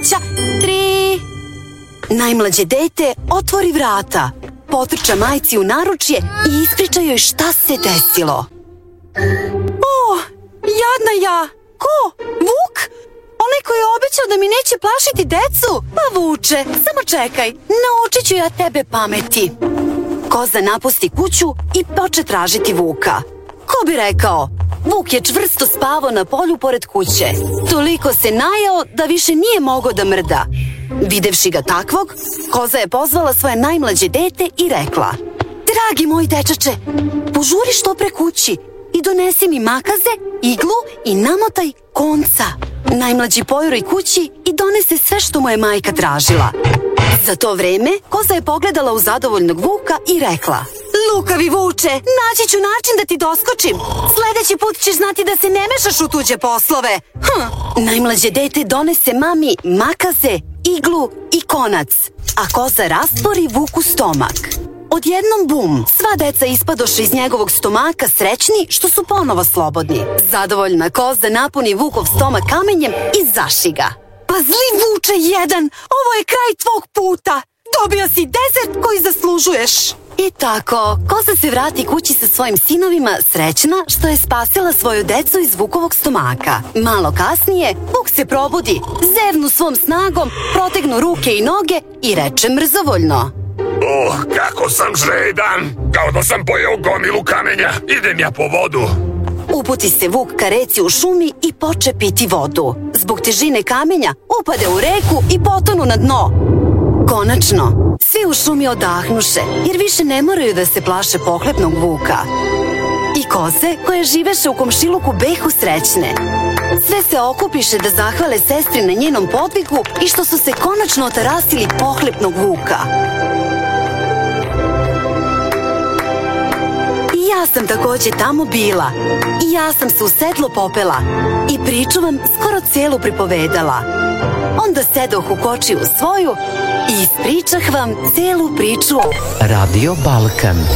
3. Najmlađe dete otvori vrata, potrča majci u naručje i ispriča joj šta se desilo. O, jadna ja! Ko? Vuk? Onaj koji je obećao da mi neće plašiti decu? Pa Vuče, samo čekaj, naučit ću ja tebe pameti. Koza napusti kuću i poče tražiti Vuka. Ko bi rekao? Vuk je čvrsto spavao na polju pored kuće. Toliko se najeo da više nije mogao da mrda. Videvši ga takvog, koza je pozvala svoje najmlađe dete i rekla: dragi moj dečače, požuri što pre kući i donesi mi makaze, iglu i namotaj konca. Najmlađi pojuri kući i donese sve što mu je majka tražila. Za to vreme koza je pogledala u zadovoljnog Vuka i rekla: lukavi Vuče, naći ću način da ti doskočim. Sledeći put ćeš znati da se ne mešaš u tuđe poslove. Najmlađe dete donese mami makaze, iglu i konac, a koza rastvori Vuku stomak. Odjednom bum, sva deca ispadoše iz njegovog stomaka srećni što su ponovo slobodni. Zadovoljna koza napuni Vukov stomak kamenjem i zašiga. Pa zli Vuče jedan, ovo je kraj tvog puta. Dobio si dezert koji zaslužuješ. I tako, koza se vrati kući sa svojim sinovima srećna što je spasila svoju decu iz Vukovog stomaka. Malo kasnije, Vuk se probudi, zevnu svom snagom, protegnu ruke i noge i reče mrzovoljno: kako sam žedan, kao da sam pojeo gomilu kamenja, idem ja po vodu. Uputi se Vuk ka reci u šumi i poče piti vodu. Zbog težine kamenja upade u reku i potonu na dno. Konačno, svi u šumi odahnuše, jer više ne moraju da se plaše pohlepnog Vuka. I koze koje živeše u komšiluku behu srećne. Sve se okupiše da zahvale sestri na njenom podvigu i što su se konačno otarasili pohlepnog Vuka. I ja sam takođe tamo bila. I ja sam se u sedlo popela. I priču vam skoro celu pripovedala. Onda sedoh u kočiju svoju i ispričah vam celu priču. Radio Balkan.